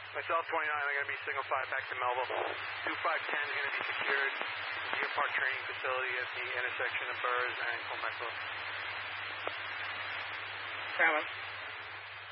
Myself, 29, I'm going to be signal 5 back to Melville. 2510 is going to be secured at the Deer Park Training Facility at the intersection of Burrs and Comexville. Traveling.